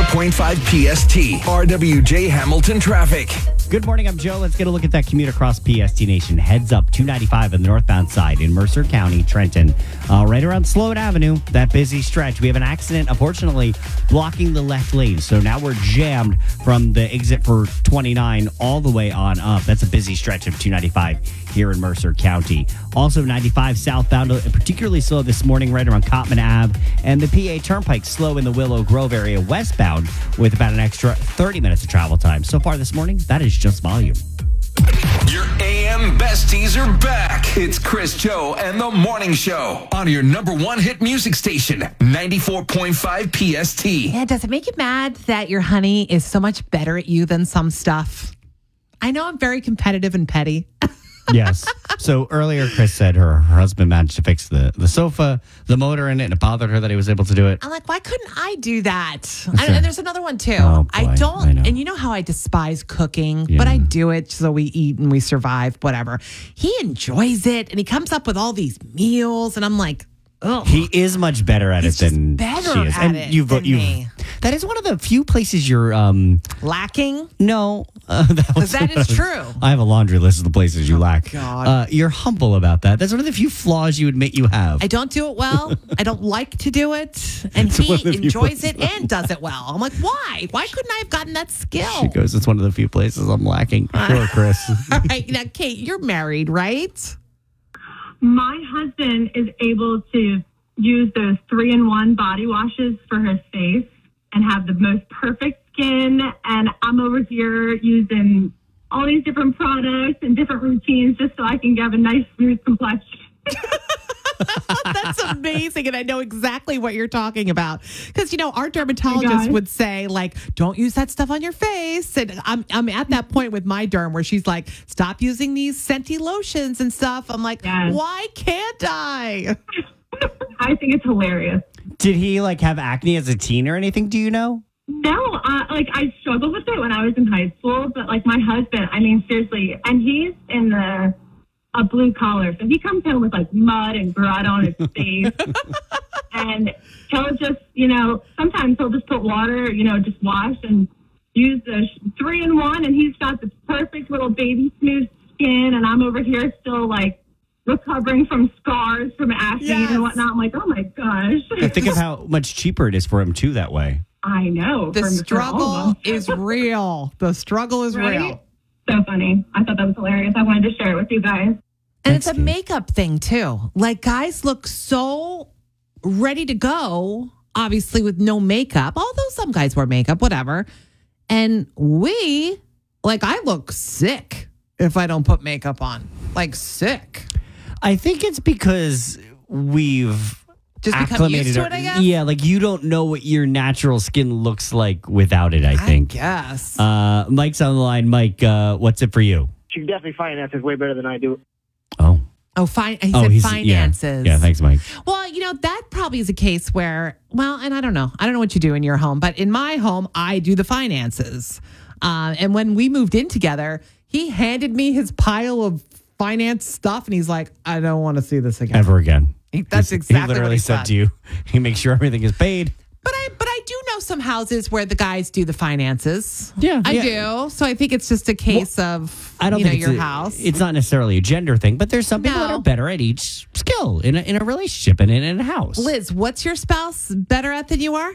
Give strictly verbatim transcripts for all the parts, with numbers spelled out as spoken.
ninety-four point five P S T. R W J Hamilton traffic. Good morning, I'm Joe. Let's get a look at that commute across P S T Nation. Heads up, two ninety-five on the northbound side in Mercer County, Trenton. Uh, right around Sloat Avenue, that busy stretch. We have an accident, unfortunately, blocking the left lane. So now we're jammed from the exit for twenty-nine all the way on up. That's a busy stretch of two ninety-five here in Mercer County. Also, ninety-five southbound, particularly slow this morning right around Cotman Ave. And the P A Turnpike slow in the Willow Grove area westbound with about an extra thirty minutes of travel time. So far this morning, that is just volume. Your A M besties are back. It's Chris, Joe, and the Morning Show on your number one hit music station, ninety-four point five P S T. Yeah, does it make you mad that your honey is so much better at you than some stuff? I know I'm very competitive and petty. Yes. So earlier, Chris said her, her husband managed to fix the, the sofa, the motor in it, and it bothered her that he was able to do it. I'm like, why couldn't I do that? I, and there's another one too. Oh, boy, I don't, I know. and you know how I despise cooking, Yeah. but I do it so we eat and we survive, whatever. He enjoys it, and he comes up with all these meals, and I'm like, ugh. He is much better at He's it just than better she is. at and it you've, than you've, me. That is one of the few places you're, um, Lacking? no. Uh, that was, that is true. I have a laundry list of the places you lack. God. Uh, you're humble about that. That's one of the few flaws you admit you have. I don't do it well. I don't like to do it. And It's one of he the few enjoys places. it and does it well. I'm like, why? Why couldn't I have gotten that skill? She goes, it's one of the few places I'm lacking. Sure, Chris. All right. Now, Kate, you're married, right? My husband is able to use those three-in-one body washes for his face and have the most perfect skin. And I'm over here using all these different products and different routines just so I can have a nice, smooth complexion. That's amazing. And I know exactly what you're talking about. Because, you know, our dermatologist would say, like, don't use that stuff on your face. And I'm I'm at that point with my derm where she's like, stop using these scenty lotions and stuff. I'm like, Yes. why can't I? I think it's hilarious. Did he like have acne as a teen or anything? Do you know? No, uh, like I struggled with it when I was in high school, but like my husband, I mean, seriously, and he's in the a blue collar, so he comes home with like mud and grud on his face, and he'll just, you know, sometimes he'll just put water, you know, just wash and use the three in one, and he's got this perfect little baby smooth skin, and I'm over here still like recovering from scars from acne Yes. and whatnot. I'm like, oh my gosh. I think of how much cheaper it is for him too that way. I know. The for- for all of struggle us. is real. The struggle is Right? real. So funny. I thought that was hilarious. I wanted to share it with you guys. And That's it's a good. makeup thing too. Like guys look so ready to go, obviously with no makeup, although some guys wear makeup, whatever. And we, like I look sick if I don't put makeup on. Like sick. I think it's because we've Just become acclimated used to our- it, I guess? Yeah, like you don't know what your natural skin looks like without it, I think. I guess. Uh, Mike's on the line. Mike, uh, what's it for you? She can definitely finance it way better than I do. Oh. oh, fine. He oh, said he's- finances. Yeah. yeah, thanks, Mike. Well, you know, that probably is a case where, well, and I don't know. I don't know what you do in your home, but in my home, I do the finances. Uh, and when we moved in together, he handed me his pile of finance stuff, and he's like, I don't want to see this again. Ever again. He- That's He's- exactly He literally what he said said. to you, he makes sure everything is paid. But I, but I do know some houses where the guys do the finances. Yeah, I yeah. do. So I think it's just a case of, I don't you know, think your it's a- house. It's not necessarily a gender thing, but there's some people that No. are better at each skill in a, in a relationship and in, in a house. Liz, what's your spouse better at than you are?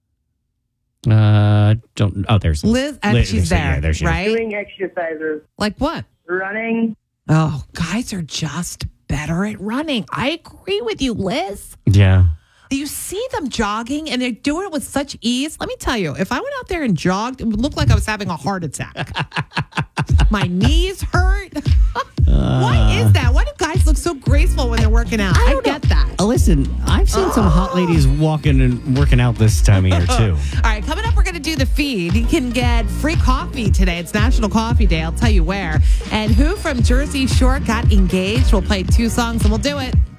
Uh, don't. Oh, there's Liz, and Liz, she's there she- there, yeah, there she is. right? Doing exercises, Like what? running. Oh, guys are just better at running. I agree with you, Liz. Yeah. You see them jogging and they're doing it with such ease. Let me tell you, if I went out there and jogged, it would look like I was having a heart attack. My knees hurt. Why is that? Why do guys look so graceful when they're working out? I, get that. Uh, listen, I've seen some hot ladies walking and working out this time of year too. All right, coming up, we're going to do the feed. You can get free coffee today. It's National Coffee Day. I'll tell you where. And who from Jersey Shore got engaged? We'll play two songs and we'll do it.